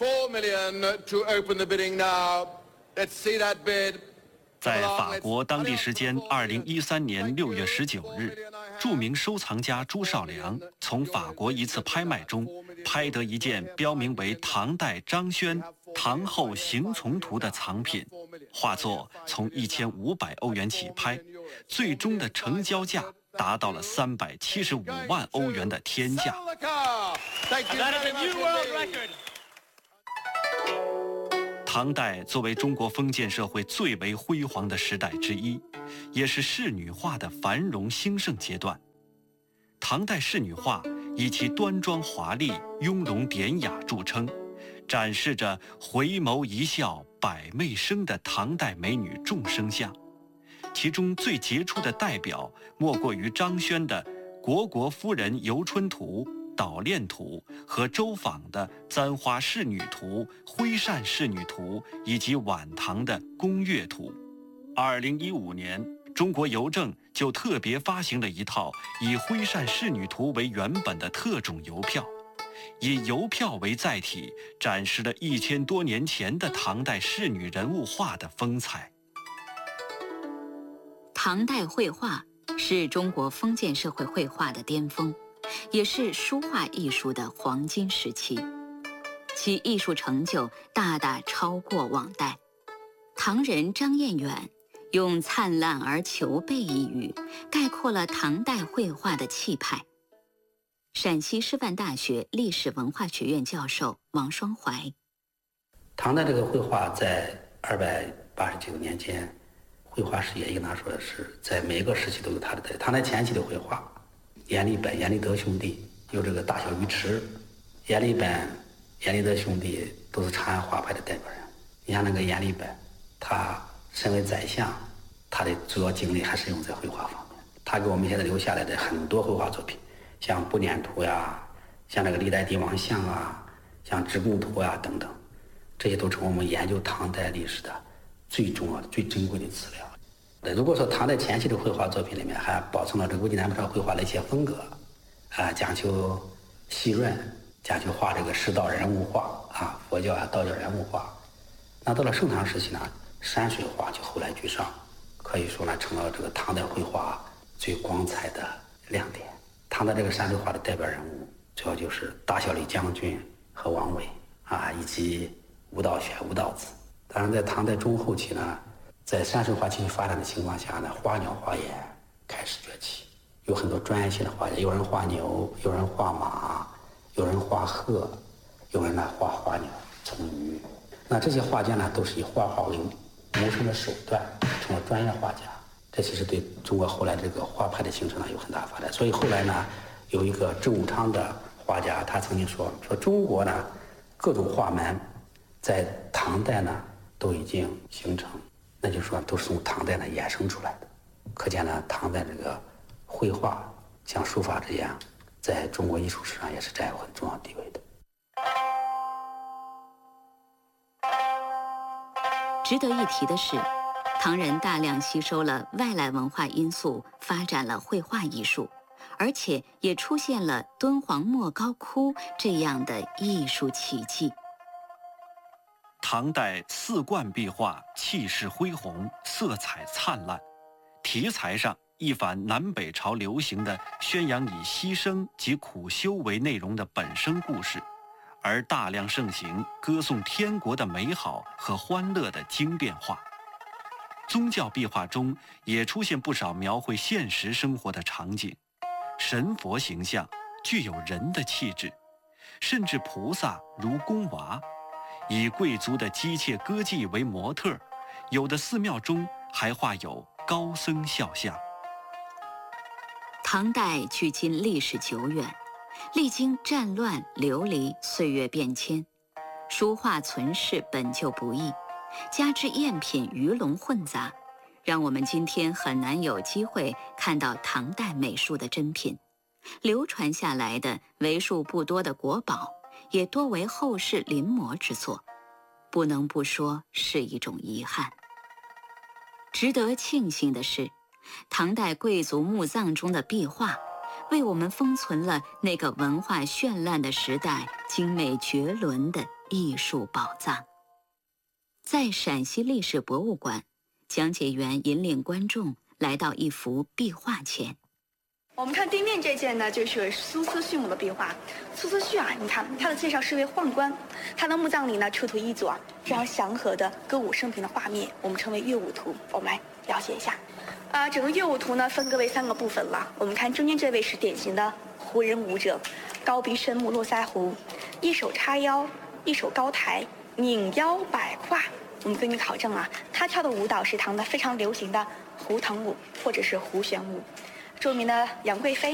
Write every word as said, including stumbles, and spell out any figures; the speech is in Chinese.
four million to open the bidding now. Let's see that bid. 在法国当地时间二零一三年六月十九日，著名收藏家朱绍良从法国一次拍卖中拍得一件标明为唐代张轩《唐后行从图》的藏品，画作从一千五百欧元起拍，最终的成交价达到了三百七十五万欧元的天价。唐代作为中国封建社会最为辉煌的时代之一，也是仕女画的繁荣兴盛阶段。唐代仕女画以其端庄华丽、雍容典雅著称，展示着回眸一笑百媚生的唐代美女众生相。其中最杰出的代表莫过于张轩的《虢国夫人游春图》《捣练图》和周昉的《簪花仕女图》《徽扇仕女图》以及晚唐的《宫乐图》。二零一五年，中国邮政就特别发行了一套以《徽扇仕女图》为原本的特种邮票，以邮票为载体，展示了一千多年前的唐代仕女人物画的风采。 唐代绘画是中国封建社会绘画的巅峰，也是书画艺术的黄金时期，其艺术成就大大超过往代。唐人张彦远用灿烂而求备一语概括了唐代绘画的气派。陕西师范大学历史文化学院教授王双怀， 唐代这个绘画在二百八十九年前，绘画事业应当说是在每一个时期都有它的代。唐代前期的绘画，阎立本、阎立德兄弟有这个大小鱼池，阎立本、阎立德兄弟都是长安画派的代表人。你像那个阎立本，他身为宰相，他的主要精力还是用在绘画方面。他给我们现在留下来的很多绘画作品，像步辇图呀，像那个历代帝王像啊，像职贡图啊等等，这些都成我们研究唐代历史的最重要的、最珍贵的资料。如果说唐代前期的绘画作品里面还保存了这个魏晋南北朝绘画的一些风格，啊，讲究细润，讲究画这个世道人物画啊，佛教啊、道教人物画。那到了盛唐时期呢，山水画就后来居上，可以说呢成了这个唐代绘画最光彩的亮点。唐代这个山水画的代表人物主要就是大小李将军和王维啊，以及吴道玄、吴道子。当然在唐代中后期呢，在山水画继续发展的情况下呢，花鸟画眼开始崛起，有很多专业性的画家，有人画牛，有人画马，有人画鹤，有人呢画花鸟虫鱼。那这些画家呢，都是以画画为谋生的手段，成了专业画家。这其实对中国后来这个画派的形成呢有很大发展。所以后来呢，有一个郑武昌的画家，他曾经说说中国呢各种画门在唐代呢都已经形成，那就是说都是从唐代呢衍生出来的。可见呢，唐代这个绘画像书法这样，在中国艺术史上也是占有很重要地位的。 值得一提的是，唐人大量吸收了外来文化因素，发展了绘画艺术，而且也出现了敦煌莫高窟这样的艺术奇迹。 唐代四冠壁画气势恢宏，色彩灿烂，题材上一反南北朝流行的宣扬以牺牲及苦修为内容的本生故事，而大量盛行歌颂天国的美好和欢乐的经变画。宗教壁画中也出现不少描绘现实生活的场景，神佛形象具有人的气质，甚至菩萨如宫娃，以贵族的姬妾歌妓为模特，有的寺庙中还画有高僧肖像。 唐代距今历史久远，历经战乱流离，岁月变迁，书画存世本就不易，加之赝品鱼龙混杂，让我们今天很难有机会看到唐代美术的真品。流传下来的为数不多的国宝，也多为后世临摹之作，不能不说是一种遗憾。值得庆幸的是，唐代贵族墓葬中的壁画，为我们封存了那个文化绚烂的时代精美绝伦的艺术宝藏。在陕西历史博物馆，讲解员引领观众来到一幅壁画前。 我们看对面这件呢，就是苏思绪墓的壁画。苏思绪啊，你看他的介绍是位宦官，他的墓葬里呢出土一组啊非常祥和的歌舞升平的画面，我们称为乐舞图。我们来了解一下。啊，整个乐舞图呢分割为三个部分了。我们看中间这位是典型的胡人舞者，高鼻深目，络腮胡，一手叉腰，一手高抬，拧腰摆胯。我们根据考证啊，他跳的舞蹈是唐代非常流行的胡腾舞或者是胡旋舞。著名的杨贵妃